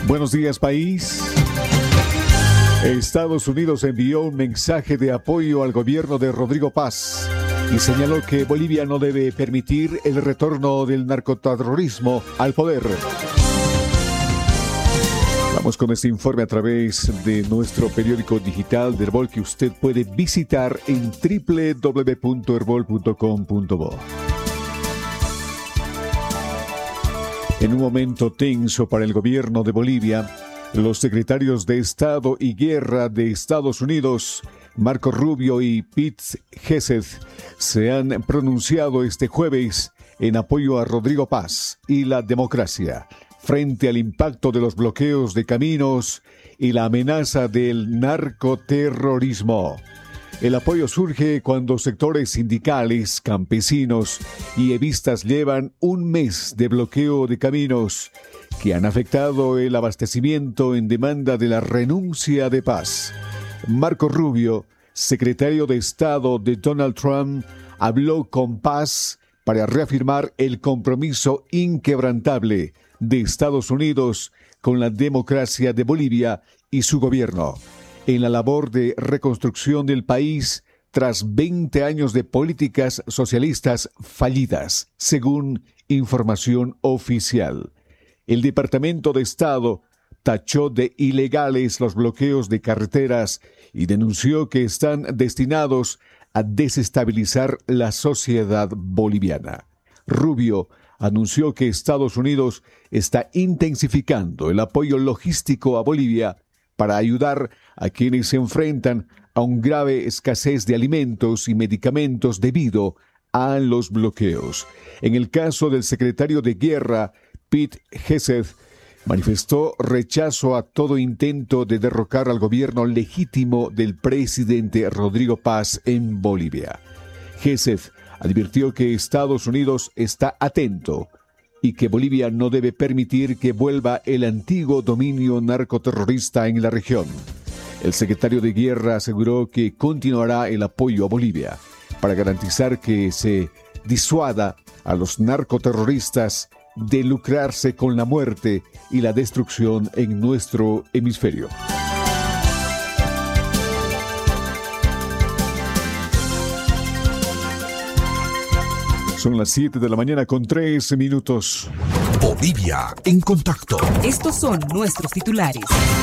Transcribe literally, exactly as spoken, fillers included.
Buenos días, país. Estados Unidos envió un mensaje de apoyo al gobierno de Rodrigo Paz y señaló que Bolivia no debe permitir el retorno del narcoterrorismo al poder. Vamos con este informe a través de nuestro periódico digital de Herbol, que usted puede visitar en doble u doble u doble u punto herbol punto com punto bo. En un momento tenso para el gobierno de Bolivia, los secretarios de Estado y Guerra de Estados Unidos, Marco Rubio y Pete Hegseth, se han pronunciado este jueves en apoyo a Rodrigo Paz y la democracia, frente al impacto de los bloqueos de caminos y la amenaza del narcoterrorismo. El apoyo surge cuando sectores sindicales, campesinos y evistas llevan un mes de bloqueo de caminos que han afectado el abastecimiento en demanda de la renuncia de Paz. Marco Rubio, secretario de Estado de Donald Trump, habló con Paz para reafirmar el compromiso inquebrantable de Estados Unidos con la democracia de Bolivia y su gobierno en la labor de reconstrucción del país tras veinte años de políticas socialistas fallidas, según información oficial. El Departamento de Estado tachó de ilegales los bloqueos de carreteras y denunció que están destinados a desestabilizar la sociedad boliviana. Rubio anunció que Estados Unidos está intensificando el apoyo logístico a Bolivia para ayudar a quienes se enfrentan a una grave escasez de alimentos y medicamentos debido a los bloqueos. En el caso del secretario de Guerra, Pete Hegseth, manifestó rechazo a todo intento de derrocar al gobierno legítimo del presidente Rodrigo Paz en Bolivia. Hegseth advirtió que Estados Unidos está atento y que Bolivia no debe permitir que vuelva el antiguo dominio narcoterrorista en la región. El secretario de Guerra aseguró que continuará el apoyo a Bolivia para garantizar que se disuada a los narcoterroristas de lucrarse con la muerte y la destrucción en nuestro hemisferio. Son las siete de la mañana con tres minutos. Bolivia en contacto. Estos son nuestros titulares.